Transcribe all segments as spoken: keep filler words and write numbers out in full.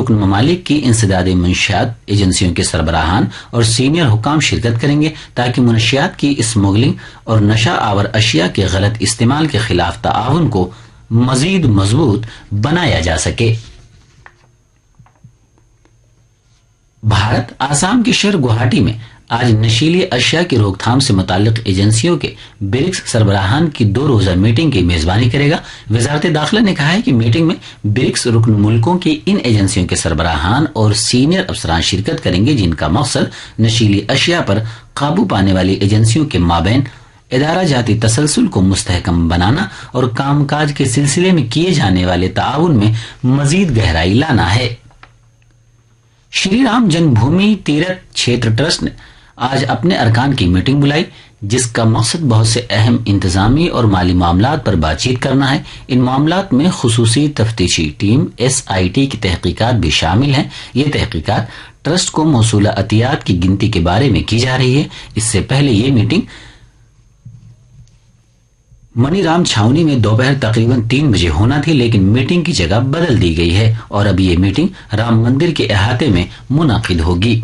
رکن ممالک کی انسدادی منشیات ایجنسیوں کے سربراہان اور سینئر حکام شرکت کریں گے تاکہ منشیات کی اسمگلنگ اور نشہ آور اشیاء کے غلط استعمال کے خلاف تعاون کو مزید مضبوط بنایا جا سکے۔ بھارت آسام کے شہر گوہاٹی میں آج نشیلی اشیاء کی روک تھام سے متعلق ایجنسیوں کے برکس سربراہان کی دو روزہ میٹنگ کی میزبانی کرے گا۔ وزارت داخلہ نے کہا ہے کہ میٹنگ میں برکس رکن ملکوں کی ان ایجنسیوں کے سربراہان اور سینئر افسران شرکت کریں گے، جن کا مقصد نشیلی اشیاء پر قابو پانے والی ایجنسیوں کے مابین ادارہ جاتی تسلسل کو مستحکم بنانا اور کام کاج کے سلسلے میں کیے جانے والے تعاون میں مزید گہرائی لانا ہے۔ شری رام جنم بھومی تیرتھ چھیتر ٹرسٹ نے آج اپنے ارکان کی میٹنگ بلائی، جس کا مقصد بہت سے اہم انتظامی اور مالی معاملات پر بات چیت کرنا ہے۔ ان معاملات میں خصوصی تفتیشی ٹیم ایس آئی ٹی کی تحقیقات بھی شامل ہیں۔ یہ تحقیقات ٹرسٹ کو موصولہ عطیات کی گنتی کے بارے میں کی جا رہی ہے۔ اس سے پہلے یہ میٹنگ منی رام چھاونی میں دوپہر تقریباً تین بجے ہونا تھی، لیکن میٹنگ کی جگہ بدل دی گئی ہے اور اب یہ میٹنگ رام مندر کے احاطے میں منعقد ہوگی۔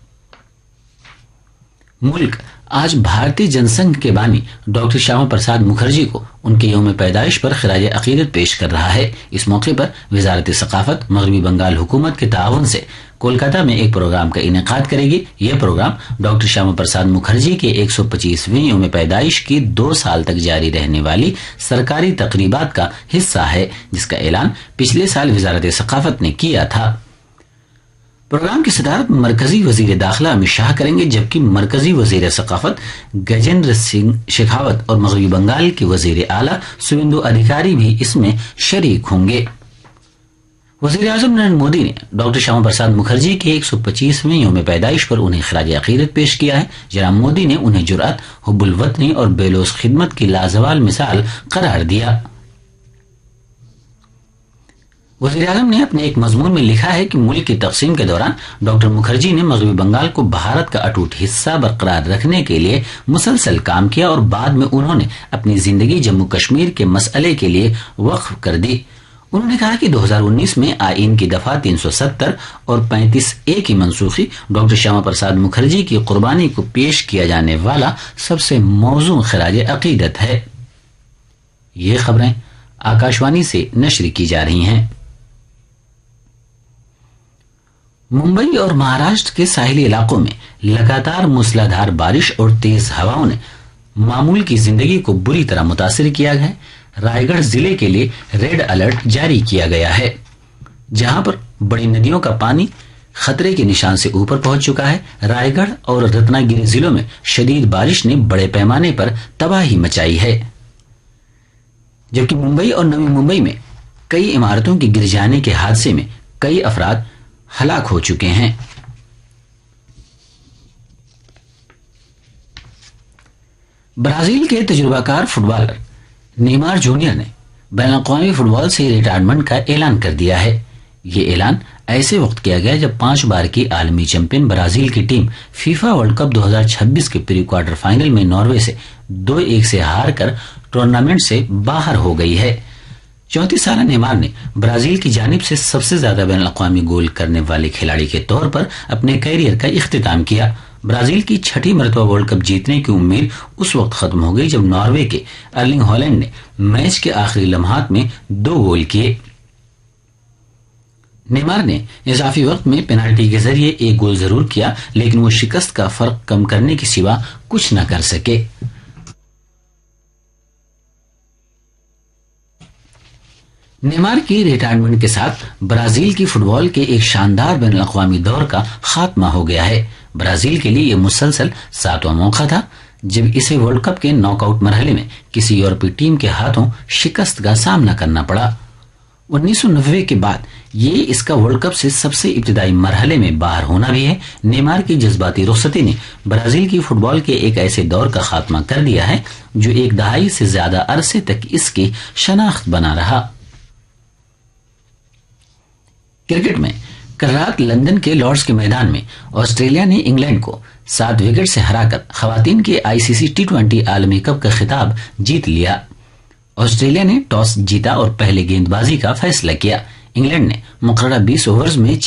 ملک آج بھارتی جن سنگھ کے بانی ڈاکٹر شیاما پرساد مکھرجی کو ان کے یوم پیدائش پر خراج عقیدت پیش کر رہا ہے۔ اس موقع پر وزارت ثقافت مغربی بنگال حکومت کے تعاون سے کولکاتہ میں ایک پروگرام کا انعقاد کرے گی۔ یہ پروگرام ڈاکٹر شیاما پرساد مکھرجی کے ایک سو پچیسویں یوم پیدائش کی دو سال تک جاری رہنے والی سرکاری تقریبات کا حصہ ہے، جس کا اعلان پچھلے سال وزارت ثقافت نے کیا تھا۔ پروگرام کی صدارت مرکزی وزیر داخلہ امت شاہ کریں گے، جبکہ مرکزی وزیر ثقافت گجیندر سنگھ شیخاوت اور مغربی بنگال کے وزیر اعلیٰ سویندو ادھیکاری بھی اس میں شریک ہوں گے۔ وزیر اعظم نریندر مودی نے ڈاکٹر شیاما پرساد مکھرجی کے ایک سو پچیسویں یوم پیدائش پر انہیں خراج عقیدت پیش کیا ہے۔ جناب مودی نے انہیں جرأت، حب الوطنی اور بے لوث خدمت کی لازوال مثال قرار دیا۔ وزیر اعظم نے اپنے ایک مضمون میں لکھا ہے کہ ملک کی تقسیم کے دوران ڈاکٹر مکھرجی نے مغربی بنگال کو بھارت کا اٹوٹ حصہ برقرار رکھنے کے لیے مسلسل کام کیا اور بعد میں انہوں نے اپنی زندگی جموں کشمیر کے مسئلے کے لیے وقف کر دی۔ انہوں نے کہا کہ دو ہزار انیس میں آئین کی دفعہ تین سو ستر اور پینتیس اے کی منسوخی ڈاکٹر شیاما پرساد مکھرجی کی قربانی کو پیش کیا جانے والا سب سے موزوں خراج عقیدت ہے۔ یہ خبریں آکاشوانی سے نشر کی جا رہی ہیں۔ ممبئی اور مہاراشٹر کے ساحلی علاقوں میں لگاتار موسلادھار بارش اور تیز ہواؤں نے معمول کی زندگی کو بری طرح متاثر کیا ہے۔ رائے گڑھ ضلع کے لیے ریڈ الرٹ جاری کیا گیا ہے، جہاں پر بڑی ندیوں کا پانی خطرے کے نشان سے اوپر پہنچ چکا ہے۔ رائے گڑھ اور رتنا گیری ضلعوں میں شدید بارش نے بڑے پیمانے پر تباہی مچائی ہے، جبکہ ممبئی اور نوی ممبئی میں کئی عمارتوں کے گر جانے کے حادثے میں کئی افراد ہلاک ہو چکے ہیں۔ برازیل کے تجربہ کار فٹ بالر نیمار جونیئر نے بین الاقوامی فٹ بال سے ریٹائرمنٹ کا اعلان کر دیا ہے۔ یہ اعلان ایسے وقت کیا گیا جب پانچ بار کی عالمی چیمپئن برازیل کی ٹیم فیفا ورلڈ کپ دو ہزار چھبیس کے پری کوارٹر فائنل میں ناروے سے دو ایک سے ہار کر ٹورنامنٹ سے باہر ہو گئی ہے۔ چونتیس سالہ نیمار نے برازیل کی جانب سے سب سے زیادہ بین الاقوامی گول کرنے والے کھلاڑی کے طور پر اپنے کیریئر کا اختتام کیا۔ برازیل کی چھٹی مرتبہ ورلڈ کپ جیتنے کی امید اس وقت ختم ہو گئی جب ناروے کے ارلنگ ہالینڈ نے میچ کے آخری لمحات میں دو گول کیے۔ نیمار نے اضافی وقت میں پینالٹی کے ذریعے ایک گول ضرور کیا، لیکن وہ شکست کا فرق کم کرنے کے سوا کچھ نہ کر سکے۔ نیمار کی ریٹائرمنٹ کے ساتھ برازیل کی فٹ بال کے ایک شاندار بین الاقوامی دور کا خاتمہ ہو گیا ہے۔ برازیل کے لیے یہ مسلسل ساتواں موقع تھا جب اسے ورلڈ کپ کے ناک آؤٹ مرحلے میں کسی یورپی ٹیم کے ہاتھوں شکست کا سامنا کرنا پڑا۔ انیس سو نوے کے بعد یہ اس کا ورلڈ کپ سے سب سے ابتدائی مرحلے میں باہر ہونا بھی ہے۔ نیمار کی جذباتی رخصتی نے برازیل کی فٹ بال کے ایک ایسے دور کا خاتمہ کر دیا ہے جو ایک دہائی سے زیادہ عرصے تک اس کی شناخت بنا رہا۔ کرکٹ میں کل رات لندن کے لارڈز کے میدان میں آسٹریلیا نے انگلینڈ کو سات وکٹ سے ہرا کر خواتین کے آئی سی سی ٹی ٹوینٹی عالمی کپ کا خطاب جیت لیا۔ آسٹریلیا نے ٹاس جیتا اور پہلے گیند بازی کا فیصلہ کیا۔ انگلینڈ نے مقررہ بیس اوورز میں